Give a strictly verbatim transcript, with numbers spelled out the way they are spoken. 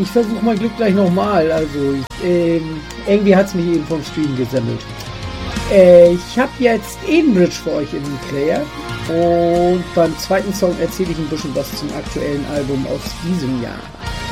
ich versuche mein Glück gleich nochmal. Also, ähm, irgendwie hat es mich eben vom Stream gesammelt. Äh, ich habe jetzt Edenbridge für euch im Player. Und beim zweiten Song erzähle ich ein bisschen was zum aktuellen Album aus diesem Jahr.